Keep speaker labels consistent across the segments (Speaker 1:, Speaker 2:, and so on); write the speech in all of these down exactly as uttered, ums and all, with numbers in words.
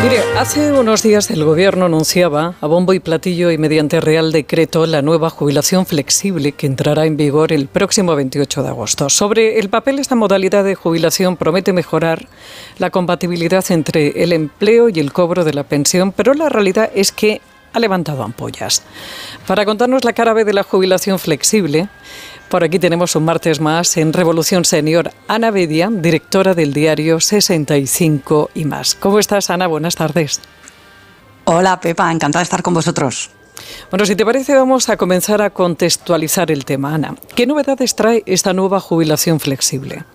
Speaker 1: Mire, hace unos días el Gobierno anunciaba a bombo y platillo y mediante Real Decreto la nueva jubilación flexible que entrará en vigor el próximo veintiocho de agosto. Sobre el papel, esta modalidad de jubilación promete mejorar la compatibilidad entre el empleo y el cobro de la pensión, pero la realidad es que ha levantado ampollas. Para contarnos la cara B de la jubilación flexible, por aquí tenemos un martes más en Revolución Senior Ana Bedia, directora del diario sesenta y cinco y más. ¿Cómo estás, Ana? Buenas tardes.
Speaker 2: Hola, Pepa, encantada de estar con vosotros.
Speaker 1: Bueno, si te parece, vamos a comenzar a contextualizar el tema, Ana. ¿Qué novedades trae esta nueva jubilación flexible?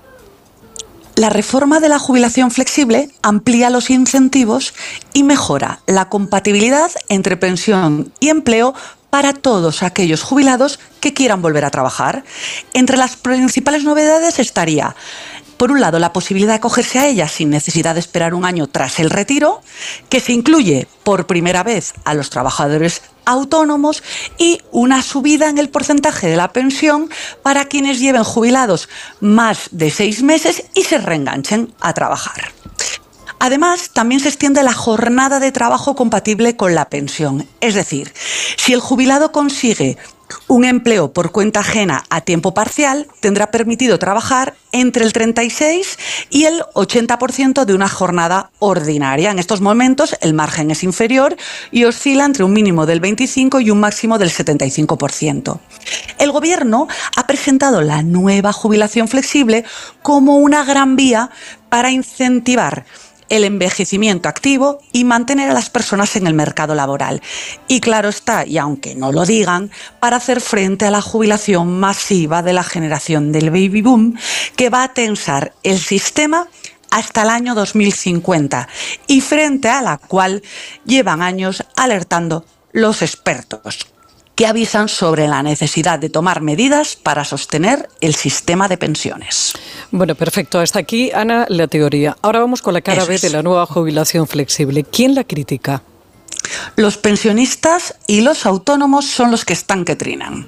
Speaker 2: La reforma de la jubilación flexible amplía los incentivos y mejora la compatibilidad entre pensión y empleo para todos aquellos jubilados que quieran volver a trabajar. Entre las principales novedades estaría, por un lado, la posibilidad de acogerse a ella sin necesidad de esperar un año tras el retiro, que se incluye por primera vez a los trabajadores autónomos, y una subida en el porcentaje de la pensión para quienes lleven jubilados más de seis meses y se reenganchen a trabajar. Además, también se extiende la jornada de trabajo compatible con la pensión. Es decir, si el jubilado consigue un empleo por cuenta ajena a tiempo parcial, tendrá permitido trabajar entre el treinta y seis y el ochenta por ciento de una jornada ordinaria. En estos momentos el margen es inferior y oscila entre un mínimo del veinticinco y un máximo del setenta y cinco por ciento. El Gobierno ha presentado la nueva jubilación flexible como una gran vía para incentivar el envejecimiento activo y mantener a las personas en el mercado laboral. Y claro está, y aunque no lo digan, para hacer frente a la jubilación masiva de la generación del baby boom, que va a tensar el sistema hasta el año dos mil cincuenta y frente a la cual llevan años alertando los expertos, que avisan sobre la necesidad de tomar medidas para sostener el sistema de pensiones.
Speaker 1: Bueno, perfecto. Hasta aquí, Ana, la teoría. Ahora vamos con la cara B de la nueva jubilación flexible. ¿Quién la critica?
Speaker 2: Los pensionistas y los autónomos son los que están que trinan.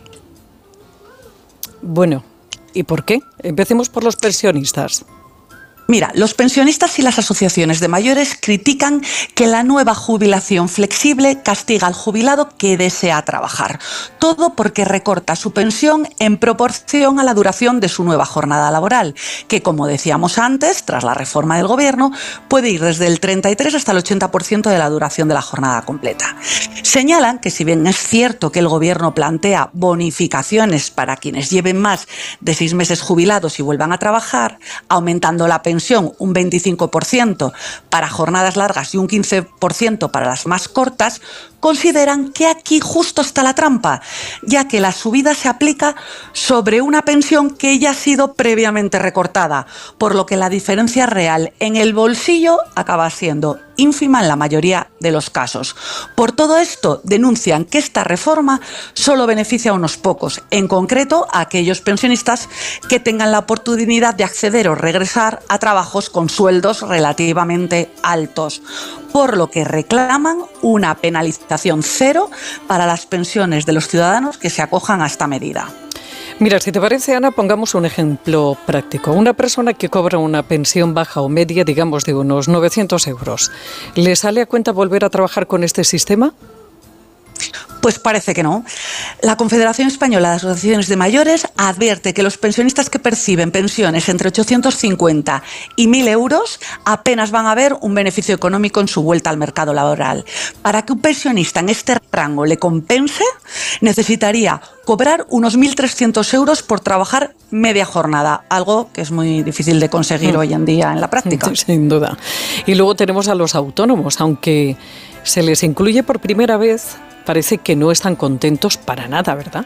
Speaker 1: Bueno, ¿y por qué? Empecemos por los pensionistas.
Speaker 2: Mira, los pensionistas y las asociaciones de mayores critican que la nueva jubilación flexible castiga al jubilado que desea trabajar. Todo porque recorta su pensión en proporción a la duración de su nueva jornada laboral, que, como decíamos antes, tras la reforma del Gobierno, puede ir desde el treinta y tres hasta el ochenta por ciento de la duración de la jornada completa. Señalan que, si bien es cierto que el Gobierno plantea bonificaciones para quienes lleven más de seis meses jubilados y vuelvan a trabajar, aumentando la pensión un veinticinco por ciento para jornadas largas y un quince por ciento para las más cortas, consideran que aquí justo está la trampa, ya que la subida se aplica sobre una pensión que ya ha sido previamente recortada, por lo que la diferencia real en el bolsillo acaba siendo ínfima en la mayoría de los casos. Por todo esto, denuncian que esta reforma solo beneficia a unos pocos, en concreto a aquellos pensionistas que tengan la oportunidad de acceder o regresar a trabajos con sueldos relativamente altos, por lo que reclaman una penalización cero para las pensiones de los ciudadanos que se acojan a esta medida.
Speaker 1: Mira, si te parece, Ana, pongamos un ejemplo práctico. Una persona que cobra una pensión baja o media, digamos de unos novecientos euros, ¿le sale a cuenta volver a trabajar con este sistema?
Speaker 2: Pues parece que no. La Confederación Española de Asociaciones de Mayores advierte que los pensionistas que perciben pensiones entre ochocientos cincuenta y mil euros apenas van a ver un beneficio económico en su vuelta al mercado laboral. Para que un pensionista en este rango le compense, necesitaría cobrar unos mil trescientos euros por trabajar media jornada, algo que es muy difícil de conseguir mm. hoy en día en la práctica.
Speaker 1: Sin duda. Y luego tenemos a los autónomos, aunque se les incluye por primera vez, parece que no están contentos para nada, ¿verdad?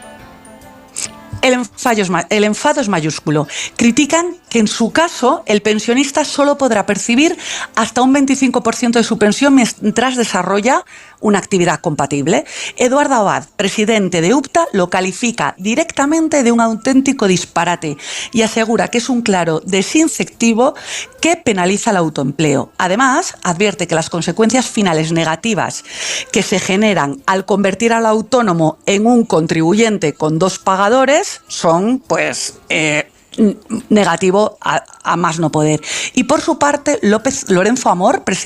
Speaker 2: El enfado, es, el enfado es mayúsculo. Critican que en su caso el pensionista solo podrá percibir hasta un veinticinco por ciento de su pensión mientras desarrolla una actividad compatible. Eduardo Abad, presidente de UPTA, lo califica directamente de un auténtico disparate y asegura que es un claro desincentivo que penaliza el autoempleo. Además, advierte que las consecuencias finales negativas que se generan al convertir al autónomo en un contribuyente con dos pagadores son, pues, eh, negativo a, a más no poder. Y por su parte, López Lorenzo Amor, presidente